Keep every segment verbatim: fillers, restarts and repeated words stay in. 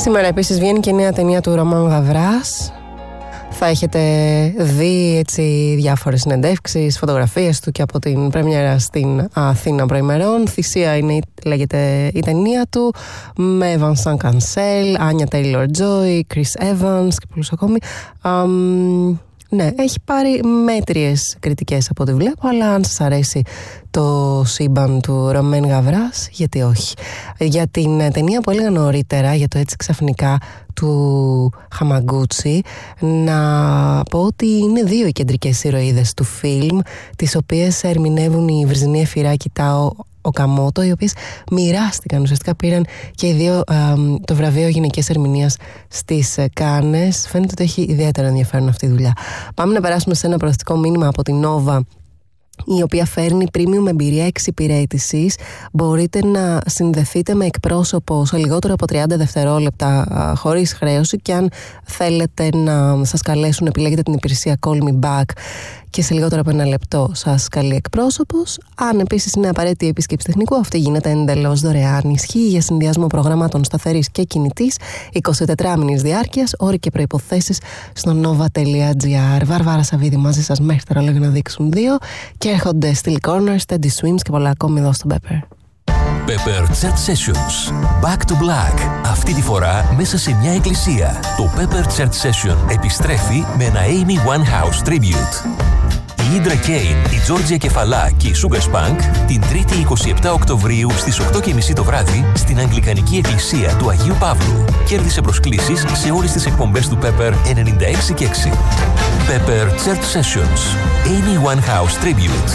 Σήμερα επίσης βγαίνει και η νέα ταινία του Ρωμάν Γαβράς. Θα έχετε δει έτσι διάφορες συνεντεύξεις, φωτογραφίες του και από την πρεμιέρα στην Αθήνα προημερών. Θυσία είναι, λέγεται η ταινία του, με Vincent Cancel, Anya Taylor-Joy, Chris Evans και πολλούς ακόμη. Um, ναι, έχει πάρει μέτριες κριτικές από ό,τι βλέπω, αλλά αν σας αρέσει το σύμπαν του Ρωμάν Γαβράς, γιατί όχι. Για την ταινία που έλεγα νωρίτερα, για το έτσι ξαφνικά του Χαμαγκούτσι, να πω ότι είναι δύο οι κεντρικές ηρωίδες του φιλμ, τις οποίες ερμηνεύουν η Βιρζινία Φιράκη Τάο Οκαμότο, οι οποίες μοιράστηκαν, ουσιαστικά πήραν και οι δύο α, το βραβείο γυναικείας ερμηνείας στις Κάνες. Φαίνεται ότι έχει ιδιαίτερο ενδιαφέρον αυτή η δουλειά. Πάμε να περάσουμε σε ένα προωθητικό μήνυμα από την Nova, η οποία φέρνει premium εμπειρία εξυπηρέτησης. Μπορείτε να συνδεθείτε με εκπρόσωπο σε λιγότερο από τριάντα δευτερόλεπτα χωρίς χρέωση, και αν θέλετε να σας καλέσουν επιλέγετε την υπηρεσία Call Me Back και σε λιγότερο από ένα λεπτό σας καλεί εκπρόσωπος. Αν επίσης είναι απαραίτητη η επίσκεψη τεχνικού, αυτή γίνεται εντελώς δωρεάν. Ισχύει για συνδυασμό προγραμμάτων σταθερής και κινητής, εικοσιτετράμηνης διάρκειας, όροι και προϋποθέσεις στο nova.gr. Βάρβαρα Σαββίδη μαζί σας μέχρι τώρα, λόγια να δείξουν δύο, και έρχονται Steel Corners, Teddy Swims και πολλά ακόμη εδώ στο Pepper. Pepper Church Sessions. Back to Black. Αυτή τη φορά μέσα σε μια εκκλησία. Το Pepper Church Session επιστρέφει με ένα Amy Winehouse Tribute. Η Ίντρα Κέιν, η Τζόρτζια Κεφαλά και η Sugar Spunk την Τρίτη εικοστή εβδόμη Οκτωβρίου στις οκτώ και μισή το βράδυ στην Αγγλικανική Εκκλησία του Αγίου Παύλου. Κέρδισε προσκλήσεις σε όλες τις εκπομπές του Pepper ενενήντα έξι και έξι. Pepper Church Sessions. Amy Winehouse Tribute.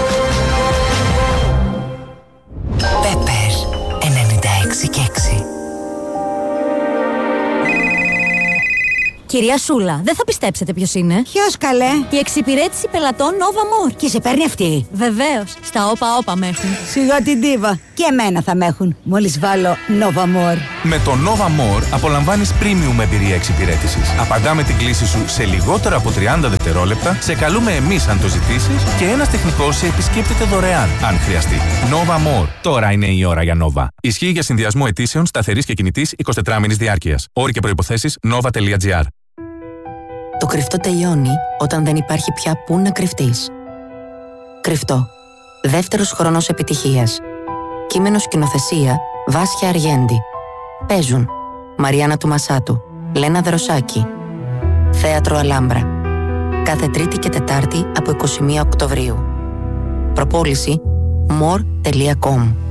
Pepper ενενήντα έξι και έξι. Κυρία Σούλα, δεν θα πιστέψετε ποιος είναι. Ποιος, καλέ? Η εξυπηρέτηση πελατών Nova More. Και σε παίρνει αυτή? Βεβαίως, στα όπα όπα με έχουν. Σιγά την ντίβα. Και εμένα θα με έχουν, μόλις βάλω Nova More. Με το Nova More απολαμβάνεις premium εμπειρία εξυπηρέτησης. Απαντάμε την κλήση σου σε λιγότερο από τριάντα δευτερόλεπτα, σε καλούμε εμείς αν το ζητήσεις, και ένας τεχνικός σε επισκέπτεται δωρεάν αν χρειαστεί. Nova More. Τώρα είναι η ώρα για Nova. Ισχύει για συνδυασμό αιτήσεων σταθερής και κινητής εικοσιτετράμηνης διάρκειας. Όροι και προϋποθέσεις nova.gr. Το κρυφτό τελειώνει όταν δεν υπάρχει πια πού να κρυφτείς. Κρυφτό. Δεύτερος χρόνος επιτυχίας. Κείμενο σκηνοθεσία Βάσια Αργέντη. Παίζουν Μαριάννα Τουμασάτου, Λένα Δροσάκη. Θέατρο Αλάμπρα. Κάθε Τρίτη και Τετάρτη από είκοσι μία Οκτωβρίου. Προπόληση more τελεία com.